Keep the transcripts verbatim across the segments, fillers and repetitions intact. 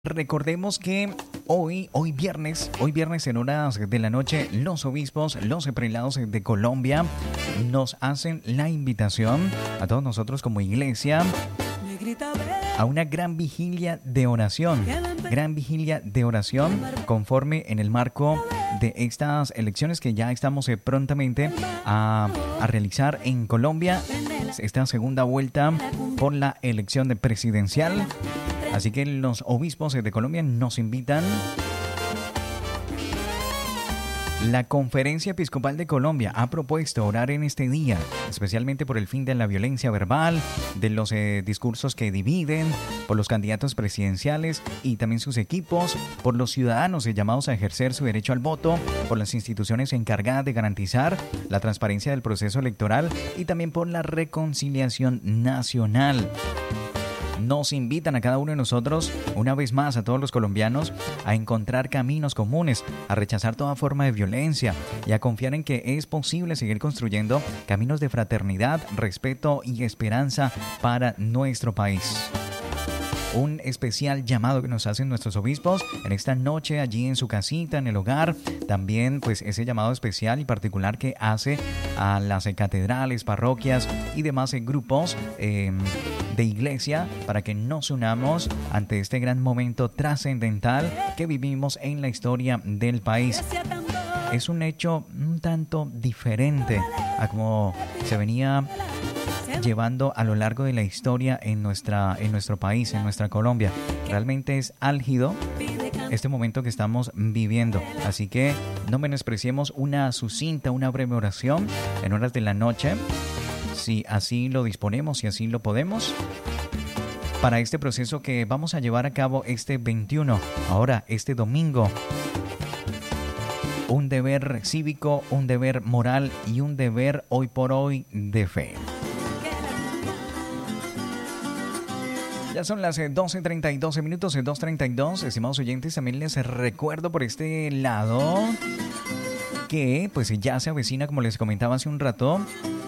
Recordemos que hoy, hoy viernes, hoy viernes en horas de la noche, los obispos, los prelados de Colombia nos hacen la invitación a todos nosotros como iglesia a una gran vigilia de oración, gran vigilia de oración conforme en el marco de estas elecciones que ya estamos eh, prontamente a, a realizar en Colombia, esta segunda vuelta por la elección de presidencial. Así que los obispos de Colombia nos invitan. La Conferencia Episcopal de Colombia ha propuesto orar en este día, especialmente por el fin de la violencia verbal, de los eh, discursos que dividen, por los candidatos presidenciales y también sus equipos, por los ciudadanos eh, llamados a ejercer su derecho al voto, por las instituciones encargadas de garantizar la transparencia del proceso electoral y también por la reconciliación nacional. Nos invitan a cada uno de nosotros, una vez más a todos los colombianos, a encontrar caminos comunes, a rechazar toda forma de violencia y a confiar en que es posible seguir construyendo caminos de fraternidad, respeto y esperanza para nuestro país. Un especial llamado que nos hacen nuestros obispos en esta noche allí en su casita, en el hogar. También pues ese llamado especial y particular que hace a las eh, catedrales, parroquias y demás eh, grupos eh, de iglesia para que nos unamos ante este gran momento trascendental que vivimos en la historia del país. Es un hecho un tanto diferente a como se venía llevando a lo largo de la historia en nuestra en nuestro país, en nuestra Colombia. Realmente es álgido este momento que estamos viviendo. Así que no menospreciemos una sucinta, una breve oración en horas de la noche, si así lo disponemos, si así lo podemos, para este proceso que vamos a llevar a cabo este veintiuno, ahora este domingo. Un deber cívico, un deber moral y un deber hoy por hoy de fe. Ya son las doce treinta y dos minutos, doce treinta y dos, estimados oyentes. También les recuerdo por este lado que pues ya se avecina, como les comentaba hace un rato,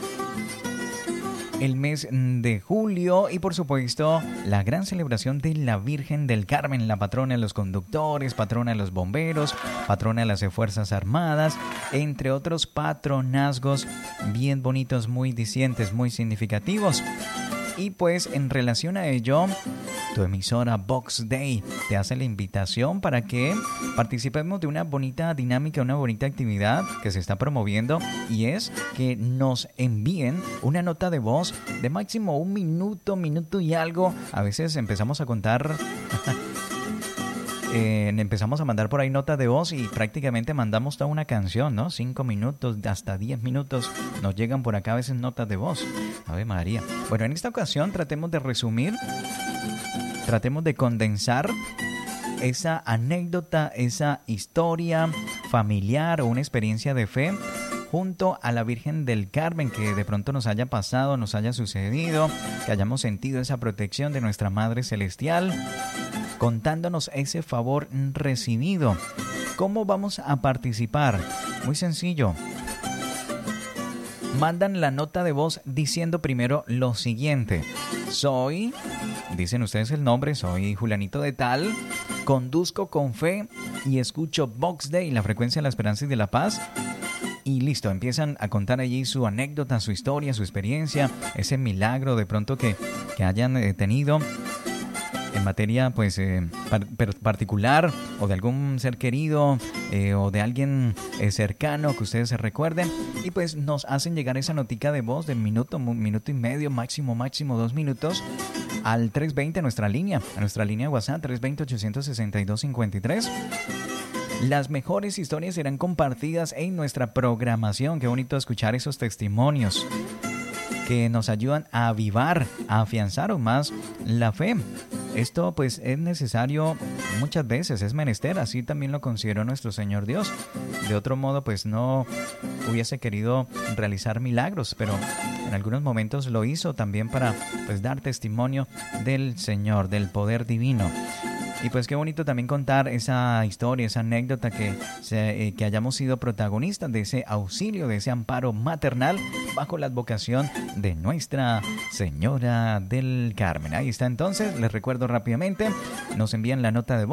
el mes de julio y por supuesto la gran celebración de la Virgen del Carmen, la patrona de los conductores, patrona de los bomberos, patrona de las Fuerzas Armadas, entre otros patronazgos bien bonitos, muy dicientes, muy significativos. Y pues en relación a ello, tu emisora Box Day te hace la invitación para que participemos de una bonita dinámica, una bonita actividad que se está promoviendo, y es que nos envíen una nota de voz de máximo un minuto, minuto y algo. A veces empezamos a contar... Eh, empezamos a mandar por ahí notas de voz y prácticamente mandamos toda una canción, ¿no? Cinco minutos, hasta diez minutos nos llegan por acá a veces notas de voz. Ave María. Bueno, en esta ocasión tratemos de resumir, tratemos de condensar esa anécdota, esa historia familiar o una experiencia de fe junto a la Virgen del Carmen que de pronto nos haya pasado, nos haya sucedido, que hayamos sentido esa protección de nuestra Madre Celestial, contándonos ese favor recibido. ¿Cómo vamos a participar? Muy sencillo. Mandan la nota de voz diciendo primero lo siguiente: soy, dicen ustedes el nombre, soy Julianito de tal, conduzco con fe y escucho Box Day, la frecuencia de la esperanza y de la paz. Y listo, empiezan a contar allí su anécdota, su historia, su experiencia, ese milagro de pronto que, que hayan eh, tenido en materia pues eh, par- particular, o de algún ser querido eh, o de alguien eh, cercano que ustedes se recuerden, y pues nos hacen llegar esa notica de voz de minuto, un minuto y medio, máximo, máximo dos minutos, al tres veinte, nuestra línea, a nuestra línea de WhatsApp, tres veinte, ochocientos sesenta y dos, cincuenta y tres. Las mejores historias serán compartidas en nuestra programación. Qué bonito escuchar esos testimonios que nos ayudan a avivar, a afianzar aún más la fe. Esto pues es necesario muchas veces, es menester, así también lo consideró nuestro Señor Dios. De otro modo pues no hubiese querido realizar milagros, pero en algunos momentos lo hizo también para pues dar testimonio del Señor, del poder divino. Y pues qué bonito también contar esa historia, esa anécdota que, se, eh, que hayamos sido protagonistas de ese auxilio, de ese amparo maternal bajo la advocación de Nuestra Señora del Carmen. Ahí está entonces, les recuerdo rápidamente, nos envían la nota de voz